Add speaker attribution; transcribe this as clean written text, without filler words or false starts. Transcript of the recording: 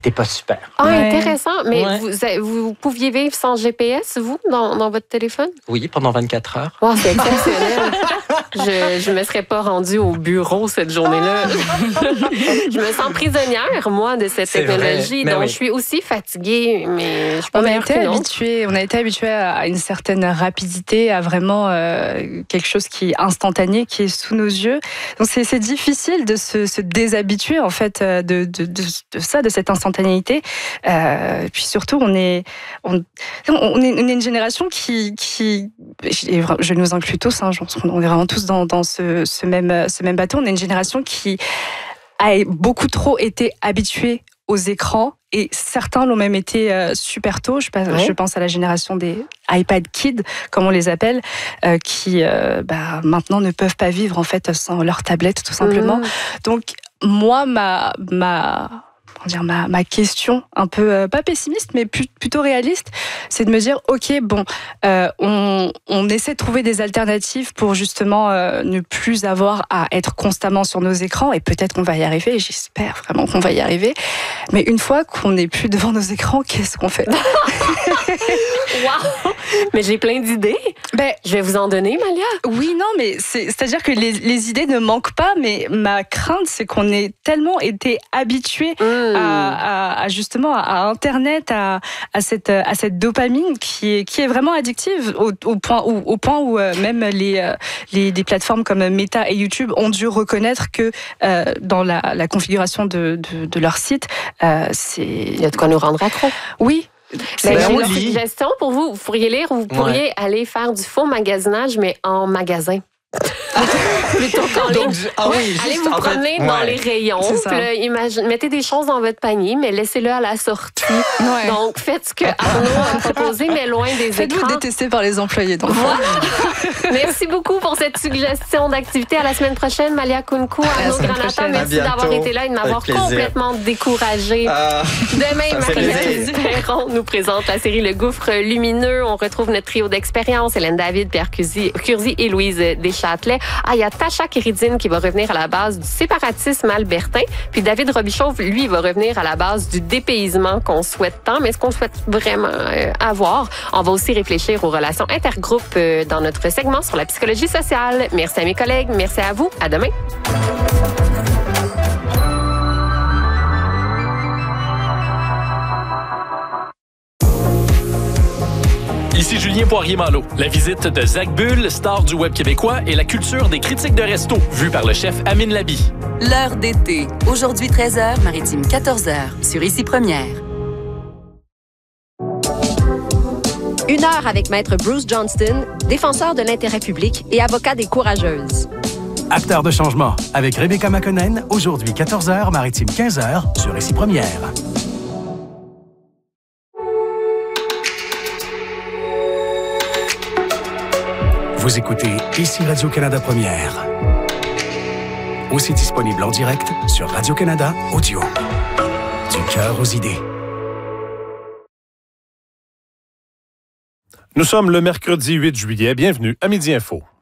Speaker 1: t'es pas super.
Speaker 2: Ah, intéressant. Mais
Speaker 1: Ouais.
Speaker 2: vous pouviez vivre sans GPS, vous, dans votre téléphone?
Speaker 1: Oui, pendant 24 heures.
Speaker 2: Wow, c'est exceptionnel. Je me serais pas rendue au bureau cette journée-là. Je me sens prisonnière, moi, de cette
Speaker 1: C'est
Speaker 2: technologie.
Speaker 1: vrai.
Speaker 2: Donc,
Speaker 1: Oui.
Speaker 2: je suis aussi fatiguée, mais je suis pas
Speaker 3: On a
Speaker 2: meilleure
Speaker 3: été
Speaker 2: qu'une autre.
Speaker 3: habitué à une certaine rapidité, à vraiment quelque chose qui est instantané, qui est sous nos yeux. Donc c'est difficile de se déshabituer en fait de ça, de cette instantanéité. Puis surtout, on est une génération qui je nous inclus tous, hein, je pense qu'on est vraiment tous dans ce même bateau. On est une génération qui a beaucoup trop été habituée aux écrans et certains l'ont même été super tôt. Je pense à la génération des iPad Kids, comme on les appelle, qui maintenant ne peuvent pas vivre en fait sans leur tablette tout simplement. Donc moi ma question un peu pas pessimiste mais plutôt réaliste, c'est de me dire ok on essaie de trouver des alternatives pour justement ne plus avoir à être constamment sur nos écrans et peut-être qu'on va y arriver, j'espère vraiment qu'on va y arriver, mais une fois qu'on n'est plus devant nos écrans, qu'est-ce qu'on fait?
Speaker 2: Wow! Mais j'ai plein d'idées. Je vais vous en donner, Malia.
Speaker 3: Oui, non, mais c'est-à-dire que les idées ne manquent pas, mais ma crainte, c'est qu'on ait tellement été habitués à justement à Internet, à cette dopamine qui est vraiment addictive au point où même les plateformes comme Meta et YouTube ont dû reconnaître que dans la configuration de leur site,
Speaker 2: il y a de quoi nous rendre accro.
Speaker 3: Oui.
Speaker 2: J'ai une suggestion pour vous. Vous pourriez lire ou vous pourriez aller faire du faux magasinage, mais en magasin. Plutôt qu'en ligne. Allez vous promener dans les rayons. Puis là, mettez des choses dans votre panier, mais laissez-le à la sortie. Donc, faites ce que Arnaud a proposé, mais loin des écrans.
Speaker 3: Faites-vous détester par les employés. Donc.
Speaker 2: Merci beaucoup pour cette suggestion d'activité. À la semaine prochaine, Malia Kounkou, Arnaud Granata. Merci d'avoir été là et de m'avoir complètement découragée. Demain, Marie-Ève Perron nous présente la série Le Gouffre lumineux. On retrouve notre trio d'expérience, Hélène David, Pierre Curzi et Louise Deschâtelet. Il y a Tacha Kéridine qui va revenir à la base du séparatisme albertain. Puis David Robichaud, lui, va revenir à la base du dépaysement qu'on souhaite tant, mais ce qu'on souhaite vraiment avoir. On va aussi réfléchir aux relations intergroupes dans notre segment sur la psychologie sociale. Merci à mes collègues, merci à vous. À demain.
Speaker 4: Ici Julien Poirier-Malo. La visite de Zach Bull, star du web québécois, et la culture des critiques de resto, vue par le chef Amine Labi.
Speaker 5: L'heure d'été. Aujourd'hui 13h, Maritime 14h, sur Ici Première.
Speaker 6: Une heure avec Maître Bruce Johnston, défenseur de l'intérêt public et avocat des courageuses.
Speaker 7: Acteur de changement, avec Rebecca McConnell, aujourd'hui 14h, Maritime 15h, sur Ici Première. Vous écoutez Ici Radio-Canada Première. Aussi disponible en direct sur Radio-Canada Audio. Du cœur aux idées.
Speaker 8: Nous sommes le mercredi 8 juillet. Bienvenue à Midi Info.